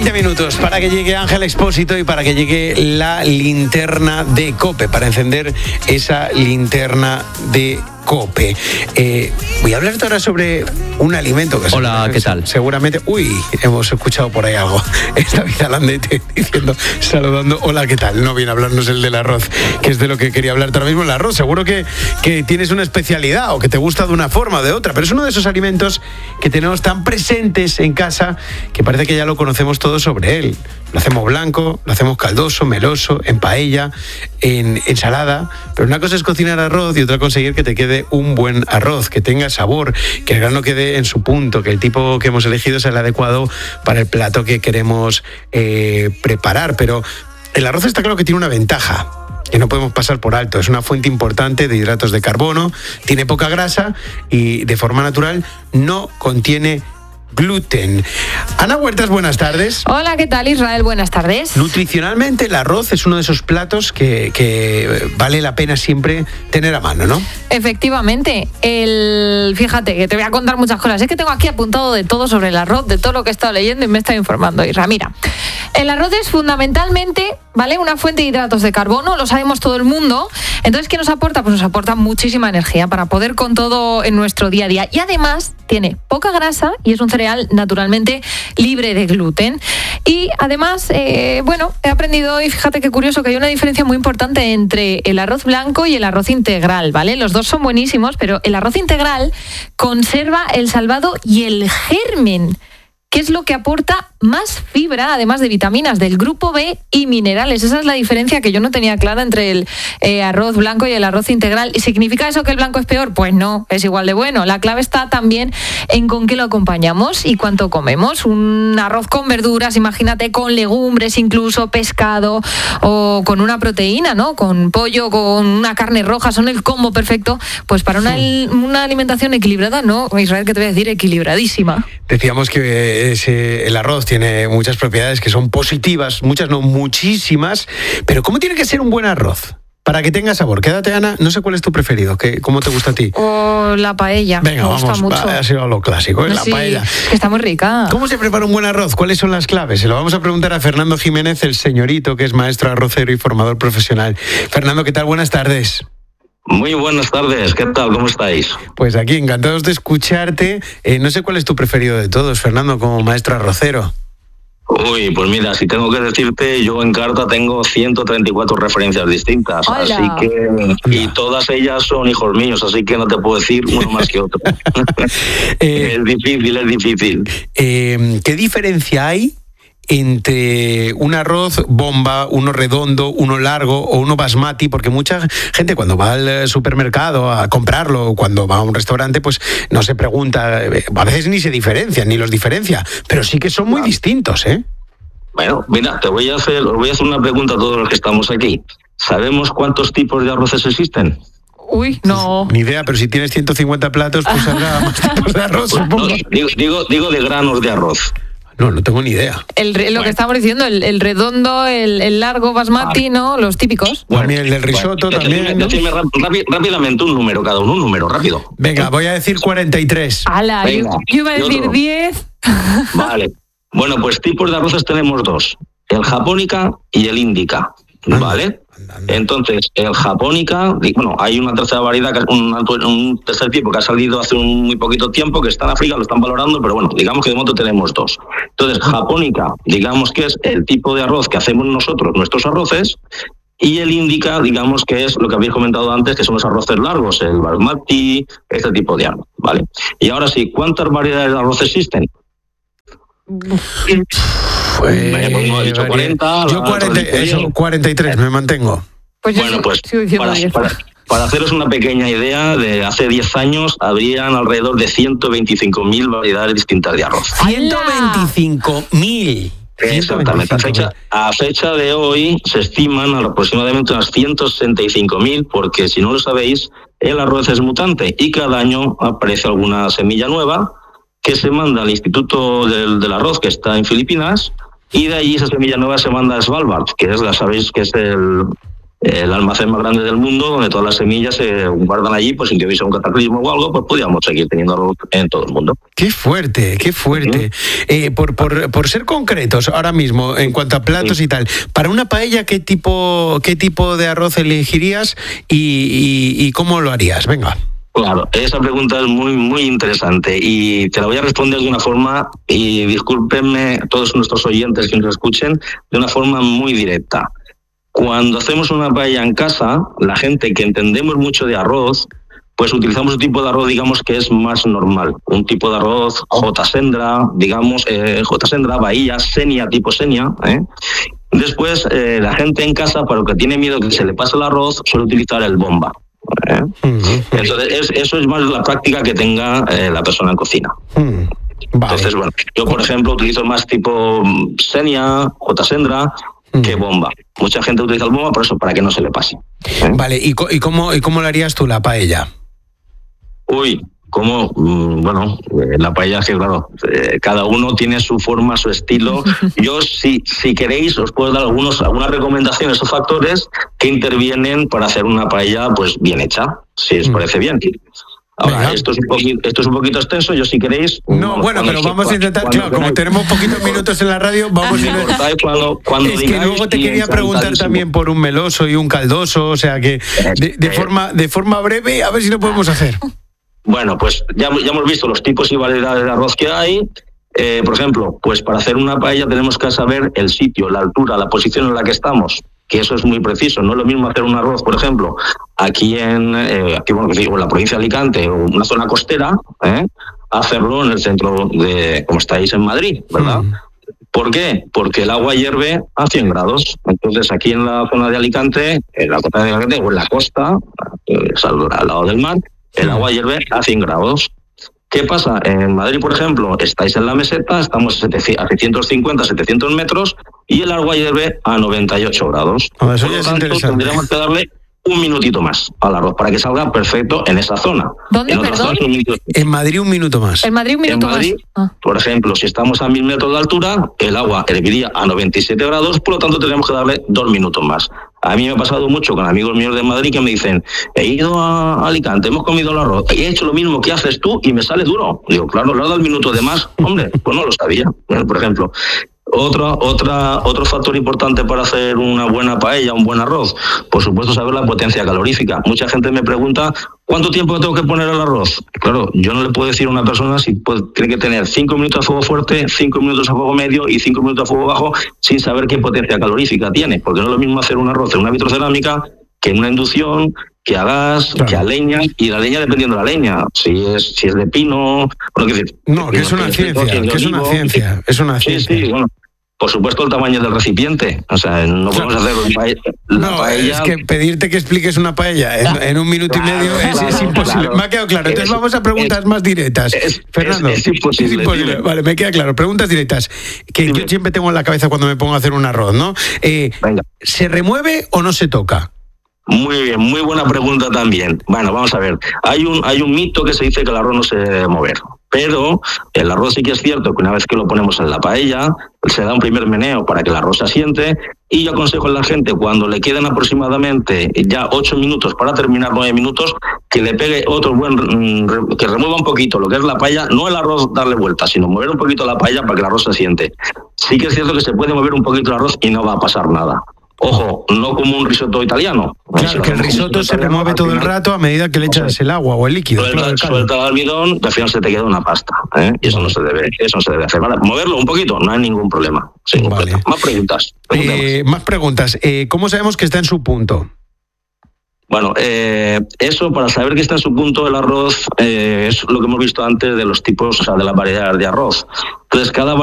20 minutos para que llegue Ángel Expósito y para que llegue la linterna de COPE, para encender esa linterna de COPE. Voy a hablarte ahora sobre un alimento que... Hola, ¿qué tal? Seguramente... hemos escuchado por ahí algo. Está David Alandete diciendo, saludando, hola, ¿qué tal? No viene a hablarnos el del arroz, que es de lo que quería hablarte ahora mismo. El arroz, seguro que tienes una especialidad o que te gusta de una forma o de otra, pero es uno de esos alimentos que tenemos tan presentes en casa que parece que ya lo conocemos todo sobre él. Lo hacemos blanco, lo hacemos caldoso, meloso, en paella, en ensalada, pero una cosa es cocinar arroz y otra conseguir que te quede un buen arroz, que tenga sabor, que el grano quede en su punto, que el tipo que hemos elegido sea el adecuado para el plato que queremos preparar. Pero el arroz está claro que tiene una ventaja que no podemos pasar por alto. Es una fuente importante de hidratos de carbono, tiene poca grasa y de forma natural no contiene gluten. Ana Huertas, buenas tardes. Hola, ¿qué tal, Israel? Buenas tardes. Nutricionalmente, el arroz es uno de esos platos que vale la pena siempre tener a mano, ¿no? Efectivamente. Fíjate que te voy a contar muchas cosas. Es que tengo aquí apuntado de todo sobre el arroz, de todo lo que he estado leyendo y me he estado informando, Isra. Mira, el arroz es fundamentalmente, ¿vale?, una fuente de hidratos de carbono, lo sabemos todo el mundo. Entonces, ¿qué nos aporta? Pues nos aporta muchísima energía para poder con todo en nuestro día a día. Y además, tiene poca grasa y es un cereal naturalmente libre de gluten. Y además, he aprendido hoy, fíjate qué curioso, que hay una diferencia muy importante entre el arroz blanco y el arroz integral, ¿vale? Los dos son buenísimos, pero el arroz integral conserva el salvado y el germen, que es lo que aporta más fibra, además de vitaminas del grupo B y minerales. Esa es la diferencia que yo no tenía clara entre el arroz blanco y el arroz integral. ¿Y significa eso que el blanco es peor? Pues no, es igual de bueno. La clave está también en con qué lo acompañamos y cuánto comemos. Un arroz con verduras, imagínate, con legumbres, incluso pescado, o con una proteína, ¿no? Con pollo, con una carne roja, son el combo perfecto, pues para una alimentación equilibrada, ¿no? Israel, ¿qué te voy a decir? Equilibradísima. Decíamos que el arroz tiene muchas propiedades que son positivas, muchas no, muchísimas, pero ¿cómo tiene que ser un buen arroz? Para que tenga sabor. Quédate, Ana, no sé cuál es tu preferido, ¿cómo te gusta a ti? O la paella. Venga, me gusta mucho. Ha sido lo clásico, la paella. Que está muy rica. ¿Cómo se prepara un buen arroz? ¿Cuáles son las claves? Se lo vamos a preguntar a Fernando Jiménez, el señorito, que es maestro arrocero y formador profesional. Fernando, ¿qué tal? Buenas tardes. Muy buenas tardes, ¿qué tal? ¿Cómo estáis? Pues aquí, encantados de escucharte. No sé cuál es tu preferido de todos, Fernando, como maestro arrocero. Uy, pues mira, si tengo que decirte, yo en carta tengo 134 referencias distintas. ¡Hola! Así que, y todas ellas son hijos míos, así que no te puedo decir uno más que otro. Es difícil. ¿Qué diferencia hay entre un arroz bomba, uno redondo, uno largo o uno basmati? Porque mucha gente cuando va al supermercado a comprarlo o cuando va a un restaurante, pues no se pregunta, a veces ni se diferencian, ni los diferencia, pero sí que son muy distintos, ¿eh? Bueno, mira, os voy a hacer una pregunta a todos los que estamos aquí. ¿Sabemos cuántos tipos de arroces existen? Uy, no. Ni idea, pero si tienes 150 platos, pues habrá más tipos de arroz, supongo. No, digo de granos de arroz. No tengo ni idea. Lo que estamos diciendo, el redondo, el largo, basmati, ¿no? Los típicos. También el del risotto, también, ¿no? Decime rápidamente un número cada uno, un número, rápido. Venga, voy a decir 43. ¡Hala! Yo iba a decir 10. Vale. Bueno, pues tipos de arroces tenemos dos. El japónica y el índica, ¿vale? Entonces, el japónica, bueno, hay una tercera variedad, un tercer tipo que ha salido hace muy poquito tiempo, que está en África, lo están valorando, pero bueno, digamos que de momento tenemos dos. Entonces, japónica, digamos que es el tipo de arroz que hacemos nosotros, nuestros arroces, y el índica, digamos que es lo que habéis comentado antes, que son los arroces largos, el basmati, este tipo de arroz, ¿vale? Y ahora sí, ¿cuántas variedades de arroz existen? Pues no he dicho 40. Yo 43, me mantengo. Pues bueno, pues para haceros una pequeña idea, de hace 10 años habrían alrededor de 125.000 variedades distintas de arroz. 125.000. Exactamente. A fecha de hoy se estiman aproximadamente unas 165.000, porque si no lo sabéis, el arroz es mutante y cada año aparece alguna semilla nueva que se manda al Instituto del Arroz, que está en Filipinas, y de allí esa semilla nueva se manda a Svalbard, que es, sabéis que es el almacén más grande del mundo, donde todas las semillas se guardan allí, pues si tuviese un cataclismo o algo, pues podríamos seguir teniendo arroz en todo el mundo. Qué fuerte, qué fuerte. Por ser concretos ahora mismo, en cuanto a platos y tal, para una paella, ¿qué tipo de arroz elegirías y cómo lo harías? Venga. Claro, esa pregunta es muy, muy interesante y te la voy a responder de una forma, y discúlpenme todos nuestros oyentes que nos escuchen, de una forma muy directa. Cuando hacemos una paella en casa, la gente que entendemos mucho de arroz, pues utilizamos un tipo de arroz, digamos, que es más normal. Un tipo de arroz J-Sendra, digamos, J-Sendra, Bahía, Senia, tipo Senia. Después, la gente en casa, para lo que tiene miedo que se le pase el arroz, suele utilizar el bomba. Entonces, eso es más la práctica que tenga la persona en cocina. Vale. Entonces, bueno, yo, por ejemplo, utilizo más tipo Senia, J-Sendra, que bomba. Mucha gente utiliza el bomba por eso, para que no se le pase. Vale, ¿y cómo lo harías tú, la paella? Bueno, la paella, que claro, cada uno tiene su forma, su estilo. Yo, si queréis, os puedo dar algunas recomendaciones o factores que intervienen para hacer una paella pues bien hecha, si os parece bien. Ahora, esto es un poquito extenso, yo si queréis... No, bueno, pero vamos a intentar, claro, como tenemos poquitos minutos en la radio, vamos a ir... Es que luego te quería preguntar también por un meloso y un caldoso, o sea que de forma breve, a ver si lo podemos hacer. Bueno, pues ya hemos visto los tipos y variedades de arroz que hay. Por ejemplo, pues para hacer una paella tenemos que saber el sitio, la altura, la posición en la que estamos, que eso es muy preciso. No es lo mismo hacer un arroz, por ejemplo, aquí en la provincia de Alicante o una zona costera, hacerlo en el centro de, como estáis en Madrid, ¿verdad? ¿Por qué? Porque el agua hierve a 100 grados. Entonces, aquí en la zona de Alicante, en la costa de Alicante o en la costa, al lado del mar, el agua hierve a 100 grados. ¿Qué pasa? En Madrid, por ejemplo, estáis en la meseta, estamos a 650, 700 metros y el agua hierve a 98 grados. Por lo tanto, tendríamos que darle un minutito más al arroz para que salga perfecto en esa zona. ¿Dónde, perdón? En Madrid un minuto más. En Madrid un minuto más. Por ejemplo, si estamos a 1000 metros de altura, el agua herviría a 97 grados, por lo tanto tenemos que darle 2 minutos más. A mí me ha pasado mucho con amigos míos de Madrid que me dicen, he ido a Alicante, hemos comido el arroz, y he hecho lo mismo que haces tú y me sale duro. Digo, claro, le he dado el minuto de más. Hombre, pues no lo sabía, por ejemplo. Otro factor importante para hacer una buena paella, un buen arroz, por supuesto, saber la potencia calorífica. Mucha gente me pregunta, ¿cuánto tiempo tengo que poner al arroz? Claro, yo no le puedo decir a una persona si tiene que tener 5 minutos a fuego fuerte, 5 minutos a fuego medio y 5 minutos a fuego bajo sin saber qué potencia calorífica tiene, porque no es lo mismo hacer un arroz en una vitrocerámica que en una inducción, que a gas, claro, que a leña, y la leña dependiendo de la leña, si es de pino... Bueno, que es una ciencia, es una ciencia. Sí, bueno. Por supuesto, el tamaño del recipiente. O sea, no podemos hacer la paella... Es que pedirte que expliques una paella en un minuto y medio es imposible. Claro, me ha quedado claro. Entonces vamos a preguntas más directas. Fernando, es imposible. Vale, me queda claro. Preguntas directas. Que yo siempre tengo en la cabeza cuando me pongo a hacer un arroz, ¿no? ¿Se remueve o no se toca? Muy bien, muy buena pregunta también. Bueno, vamos a ver. Hay un mito que se dice que el arroz no se debe mover. Pero el arroz sí que es cierto que una vez que lo ponemos en la paella, se da un primer meneo para que el arroz se asiente, y yo aconsejo a la gente, cuando le queden aproximadamente ya 8 minutos para terminar, 9 minutos, que le pegue otro que remueva un poquito lo que es la paella, no el arroz darle vuelta, sino mover un poquito la paella para que el arroz se asiente. Sí que es cierto que se puede mover un poquito el arroz y no va a pasar nada. Ojo, no como un risotto italiano. Claro, que el risotto se remueve todo el rato a medida que le echas el agua o el líquido. Suelta el almidón y al final se te queda una pasta. Y eso no se debe hacer. ¿Vale? Moverlo un poquito, no hay ningún problema. Vale. Más preguntas. Más preguntas. ¿Cómo sabemos que está en su punto? Bueno, eso, para saber que está en su punto el arroz, es lo que hemos visto antes de los tipos, o sea, de las variedades de arroz. Entonces, cada